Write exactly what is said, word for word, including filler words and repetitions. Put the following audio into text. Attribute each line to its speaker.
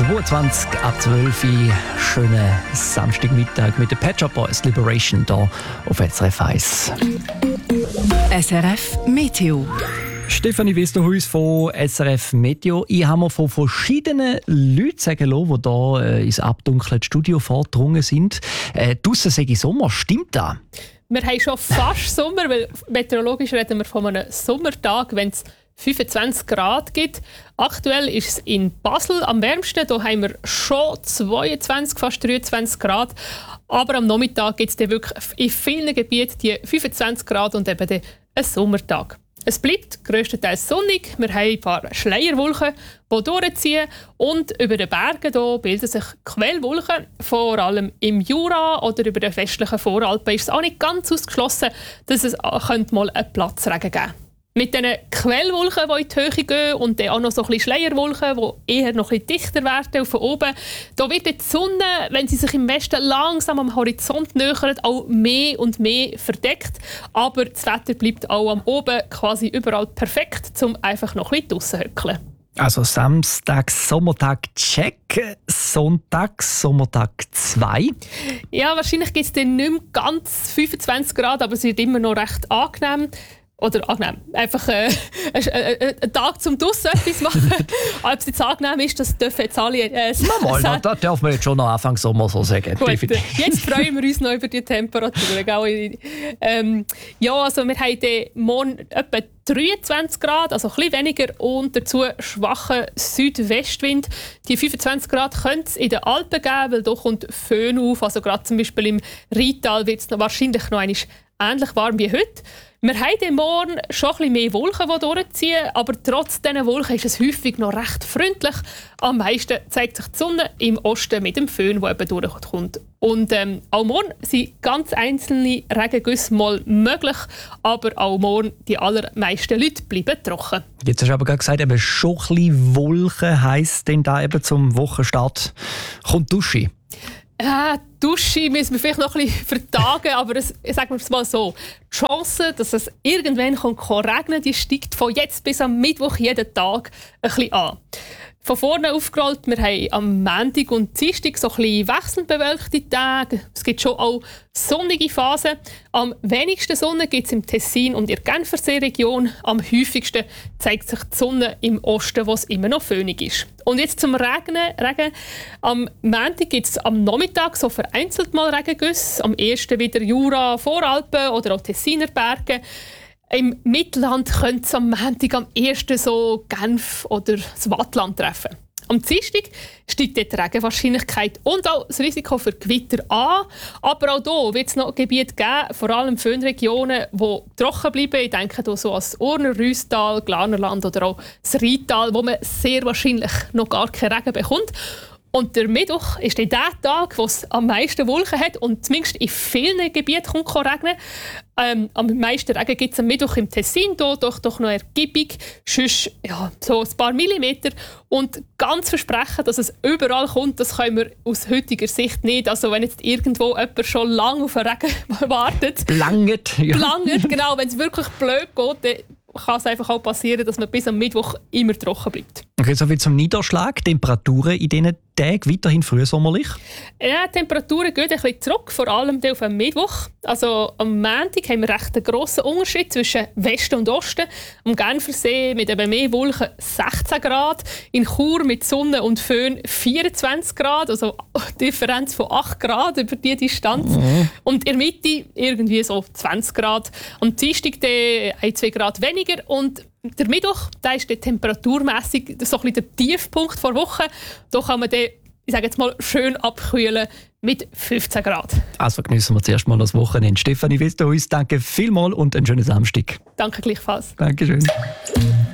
Speaker 1: zweiundzwanzig ab zwölf Uhr. Schönen Samstagmittag mit den Pet Shop Boys Liberation hier auf S R F eins.
Speaker 2: S R F Meteo.
Speaker 1: Stefanie Westerhuis von S R F Meteo. Ich habe mir von verschiedenen Leuten sagen lassen, die hier äh, ins abdunkelte Studio vorgedrungen sind. Äh, draussen sage ich Sommer. Stimmt das?
Speaker 3: Wir haben schon fast Sommer, weil meteorologisch reden wir von einem Sommertag, wenn es fünfundzwanzig Grad gibt. Aktuell ist es in Basel am wärmsten. Da haben wir schon zweiundzwanzig, fast dreiundzwanzig Grad. Aber am Nachmittag gibt es dann wirklich in vielen Gebieten die fünfundzwanzig Grad und eben dann einen Sommertag. Es bleibt grösstenteils sonnig. Wir haben ein paar Schleierwolken, die durchziehen. Und über den Bergen hier bilden sich Quellwolken. Vor allem im Jura oder über den westlichen Voralpen ist es auch nicht ganz ausgeschlossen, dass es mal einen Platzregen geben könnte. Mit diesen Quellwolken, die in die Höhe gehen und dann auch noch so ein bisschen Schleierwolken, die eher noch ein bisschen dichter werden von oben, da wird die Sonne, wenn sie sich im Westen langsam am Horizont nähert, auch mehr und mehr verdeckt. Aber das Wetter bleibt auch am Oben quasi überall perfekt, um einfach noch ein bisschen draussen zu hückeln.
Speaker 1: Also Samstag, Sommertag, check. Sonntag, Sommertag zwei.
Speaker 3: Ja, wahrscheinlich gibt es dann nicht mehr ganz fünfundzwanzig Grad, aber es wird immer noch recht angenehm. Oder angenehm. Einfach äh, ein, ein, ein Tag zum draussen etwas machen. Ob es jetzt angenehm ist, das dürfen jetzt alle äh,
Speaker 1: mal, sagen. Das darf man jetzt schon noch Anfang Sommer so sagen.
Speaker 3: Gut, jetzt freuen wir uns noch über die Temperaturen. Ähm, ja, also wir haben morgen etwa dreiundzwanzig Grad, also ein bisschen weniger und dazu schwachen Südwestwind. Die fünfundzwanzig Grad könnte es in den Alpen geben, weil da kommt Föhn auf. Also gerade zum Beispiel im Rheintal wird es wahrscheinlich noch einmal ähnlich warm wie heute. Wir haben morgen schon ein bisschen mehr Wolken, die durchziehen, aber trotz diesen Wolken ist es häufig noch recht freundlich. Am meisten zeigt sich die Sonne im Osten mit dem Föhn, der eben durchkommt. Und ähm, auch morgen sind ganz einzelne Regengüsse mal möglich, aber auch morgen die allermeisten Leute bleiben trocken.
Speaker 1: Jetzt hast du aber gerade gesagt, eben schon ein bisschen Wolken heisst denn da eben zum Wochenstart kommt Dusche.
Speaker 3: Ja, Dusche müssen wir vielleicht noch ein bisschen vertagen, aber es, sagen wir es mal so. Die Chance, dass es irgendwann regnen kann, die steigt von jetzt bis am Mittwoch jeden Tag ein bisschen an. Von vorne aufgerollt, wir haben am Montag und Dienstag so ein bisschen wechselnd bewölkte Tage. Es gibt schon auch sonnige Phasen. Am wenigsten Sonne gibt es im Tessin und in der Genfersee-Region. Am häufigsten zeigt sich die Sonne im Osten, wo es immer noch föhnig ist. Und jetzt zum Regnen. Regen. Am Montag gibt es am Nachmittag so vereinzelt mal Regengüsse. Am ersten wieder Jura, Voralpen oder auch Tessiner Berge. Im Mittelland könnte es am Montag am ersten so Genf oder das Wattland treffen. Am Dienstag steigt die Regenwahrscheinlichkeit und auch das Risiko für Gewitter an. Aber auch hier wird es noch Gebiete geben, vor allem Föhnregionen, die trocken bleiben. Ich denke hier so an das Urner Rüstal, Glarnerland oder auch das Rheintal, wo man sehr wahrscheinlich noch gar keinen Regen bekommt. Und der Mittwoch ist dann der Tag, wo es am meisten Wolken hat und zumindest in vielen Gebieten kommt regnen. Ähm, am meisten Regen gibt es am Mittwoch im Tessin, hier doch, doch noch ergiebig, sonst ja, so ein paar Millimeter. Und ganz versprechen, dass es überall kommt, das können wir aus heutiger Sicht nicht. Also wenn jetzt irgendwo jemand schon lange auf den Regen wartet.
Speaker 1: Langet. Ja.
Speaker 3: Langet, genau. Wenn es wirklich blöd geht, dann kann es einfach auch passieren, dass man bis am Mittwoch immer trocken bleibt.
Speaker 1: Okay, soviel zum Niederschlag. Temperaturen in diesen Tagen weiterhin frühsommerlich?
Speaker 3: Ja, die Temperaturen gehen ein bisschen zurück, vor allem auf am Mittwoch. Also am Montag haben wir recht einen grossen Unterschied zwischen Westen und Osten. Am Genfersee mit eben mehr Wolken sechzehn Grad, in Chur mit Sonne und Föhn vierundzwanzig Grad, also eine Differenz von acht Grad über diese Distanz. Mhm. Und in der Mitte irgendwie so zwanzig Grad. Am Dienstag ein, zwei Grad weniger und der Mittwoch, der ist temperaturmässig so ein bisschen der Tiefpunkt der Woche. Da kann man den, ich sage jetzt mal, schön abkühlen mit fünfzehn Grad.
Speaker 1: Also genießen wir zuerst mal das Wochenende. Stefanie Westerhuis, danke vielmals und einen schönen Samstag.
Speaker 3: Danke gleichfalls.
Speaker 1: Dankeschön.